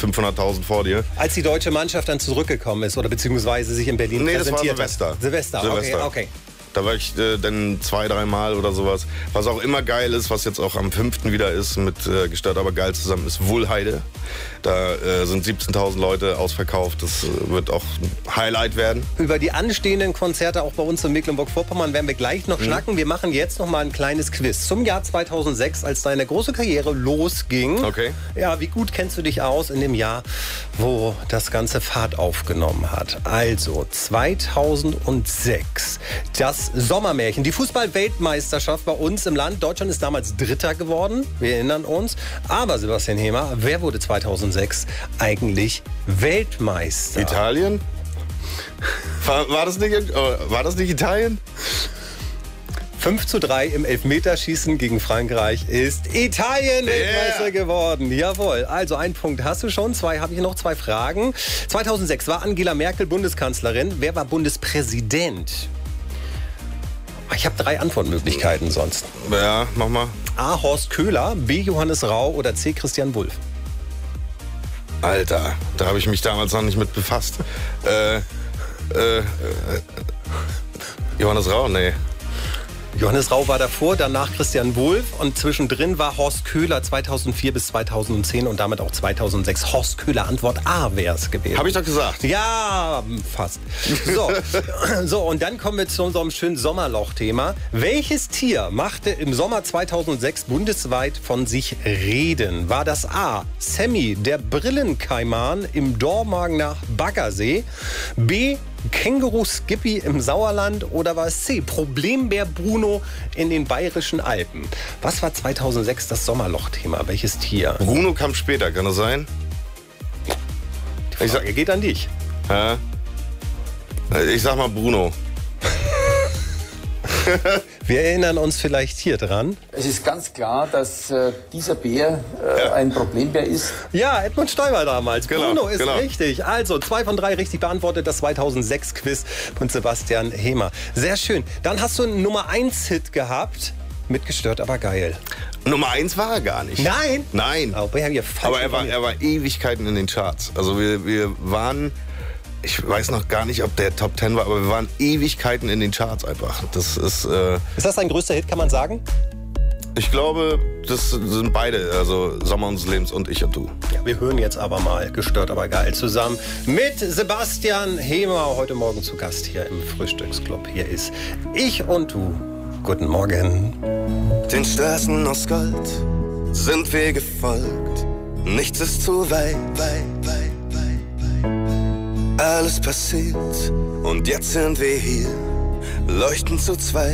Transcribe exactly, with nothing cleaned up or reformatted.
fünfhunderttausend vor dir. Als die deutsche Mannschaft dann zurückgekommen ist oder beziehungsweise sich in Berlin nee, präsentiert das war hat. Silvester. Silvester, Silvester. okay, okay. Da war ich äh, dann zwei, dreimal oder sowas. Was auch immer geil ist, was jetzt auch am fünften wieder ist, mit äh, Gestört aber geil zusammen, ist Wuhlheide. Da äh, sind siebzehntausend Leute ausverkauft. Das äh, wird auch ein Highlight werden. Über die anstehenden Konzerte auch bei uns in Mecklenburg-Vorpommern werden wir gleich noch mhm. schnacken. Wir machen jetzt noch mal ein kleines Quiz zum Jahr zweitausendsechs, als deine große Karriere losging. Okay. Ja, wie gut kennst du dich aus in dem Jahr, wo das Ganze Fahrt aufgenommen hat? Also zweitausendsechs, das Sommermärchen, die Fußball-Weltmeisterschaft bei uns im Land. Deutschland ist damals Dritter geworden, wir erinnern uns. Aber Sebastian Hemer, wer wurde zweitausendsechs eigentlich Weltmeister? Italien? War, war, das nicht, war das nicht Italien? fünf zu drei im Elfmeterschießen gegen Frankreich ist Italien yeah. Weltmeister geworden. Jawohl. Also einen Punkt hast du schon. Zwei habe ich noch. Zwei Fragen. zweitausendsechs war Angela Merkel Bundeskanzlerin. Wer war Bundespräsident? Ich habe drei Antwortmöglichkeiten sonst. Ja, mach mal. A. Horst Köhler, B. Johannes Rau oder C. Christian Wulff? Alter, da habe ich mich damals noch nicht mit befasst. Äh, äh, äh, Johannes Rau? Nee. Johannes Rau war davor, danach Christian Wulff und zwischendrin war Horst Köhler zweitausendvier bis zweitausendzehn und damit auch zweitausendsechs. Horst Köhler, Antwort A wäre es gewesen. Habe ich doch gesagt. Ja, fast. So, so, und dann kommen wir zu unserem schönen Sommerloch-Thema. Welches Tier machte im Sommer zweitausendsechs bundesweit von sich reden? War das A. Sammy, der Brillenkaiman im Dormagener Baggersee? B. Känguru Skippy im Sauerland oder war es C. Problembär Bruno in den Bayerischen Alpen? Was war zweitausendsechs das Sommerloch-Thema? Welches Tier? Bruno kam später, kann das sein? Die Frage sag, geht an dich. Ja. Ich sag mal Bruno. Wir erinnern uns vielleicht hier dran. Es ist ganz klar, dass äh, dieser Bär äh, ja. ein Problembär ist. Ja, Edmund Stoiber damals. Genau, Bruno ist genau. richtig. Also zwei von drei richtig beantwortet. Das zweitausendsechs-Quiz von Sebastian Hemer. Sehr schön. Dann hast du einen Nummer eins Hit gehabt. Mit Gestört, aber geil. Nummer eins war er gar nicht. Nein? Nein. Aber, aber er, war, er war Ewigkeiten in den Charts. Also wir, wir waren... Ich weiß noch gar nicht, ob der Top Ten war, aber wir waren Ewigkeiten in den Charts einfach. Das ist, äh ist das dein größter Hit, kann man sagen? Ich glaube, das sind beide, also Sommer unseres Lebens und Ich und Du. Ja, wir hören jetzt aber mal Gestört, aber geil zusammen mit Sebastian Hemer. Heute Morgen zu Gast hier im Frühstücksclub. Hier ist Ich und Du. Guten Morgen. Den Straßen aus Gold sind wir gefolgt. Nichts ist zu weit, weit, weit. Alles passiert und jetzt sind wir hier, leuchten zu zweit.